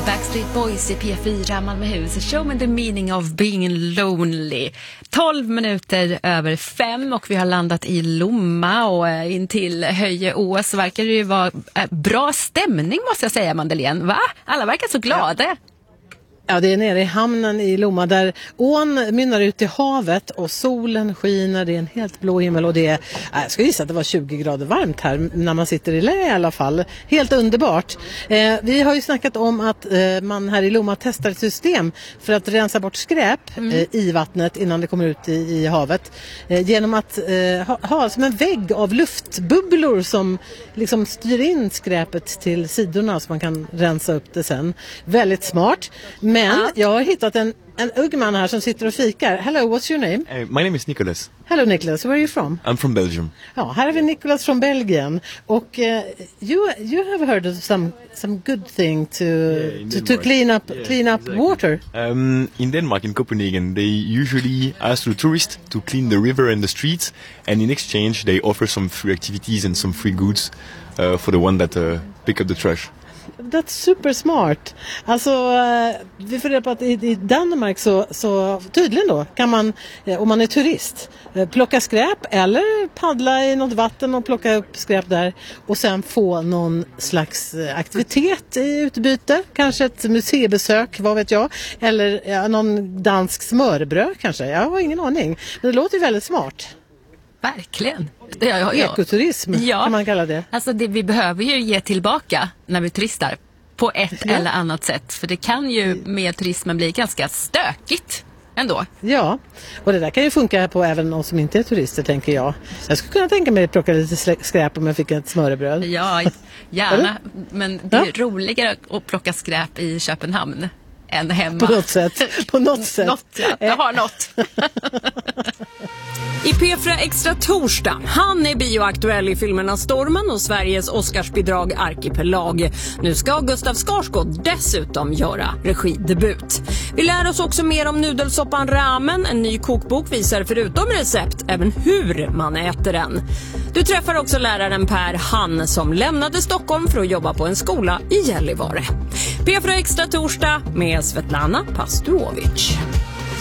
Backstreet Boys i P4 Malmöhus. Show me the meaning of being lonely. 12 minuter över 5 och vi har landat i Lomma och in till Höjeås. Verkar det ju vara bra stämning, måste jag säga, Madeleine. Va? Alla verkar så glada. Ja. Ja, det är nere i hamnen i Lomma där ån mynnar ut i havet och solen skiner, det är en helt blå himmel och det är, jag ska gissa att det var 20 grader varmt här när man sitter i lä i alla fall. Helt underbart. Vi har ju snackat om att man här i Lomma testar ett system för att rensa bort skräp i vattnet innan det kommer ut i havet. Genom att ha som en vägg av luftbubblor som liksom styr in skräpet till sidorna så man kan rensa upp det sen. Väldigt smart. Men jag har hittat en ung man här som sitter och fikar. Hello, what's your name? My name is Nicholas. Hello Nicholas, where are you from? I'm from Belgium. Ja, här har vi Nicholas från Belgien. Och you have heard of some good thing to clean up water. In Denmark, in Copenhagen, they usually ask the tourists to clean the river and the streets, and in exchange they offer some free activities and some free goods for the one that pick up the trash. That's super smart. Alltså, vi får reda på att i Danmark så tydligen då kan man, om man är turist, plocka skräp eller paddla i något vatten och plocka upp skräp där och sen få någon slags aktivitet i utbyte. Kanske ett museibesök, vad vet jag. Eller någon dansk smörbröd kanske. Jag har ingen aning. Men det låter ju väldigt smart. Verkligen. Ekoturism kan man kalla det. Alltså vi behöver ju ge tillbaka när vi turistar på ett eller annat sätt. För det kan ju med turismen bli ganska stökigt ändå. Ja, och det där kan ju funka på även de som inte är turister, tänker jag. Jag skulle kunna tänka mig att plocka lite skräp om jag fick ett smörrebröd. Ja, gärna. Men det är roligare att plocka skräp i Köpenhamn än hemma. På något sätt. Jag har något. I P4 Extra torsdag. Han är bioaktuell i filmerna Stormen och Sveriges Oscarsbidrag Arkipelag. Nu ska Gustav Skarsgård dessutom göra regidebut. Vi lär oss också mer om nudelsoppan ramen. En ny kokbok visar förutom recept även hur man äter den. Du träffar också läraren Per Han som lämnade Stockholm för att jobba på en skola i Gällivare. P4 Extra torsdag med Svetlana Pasturovic.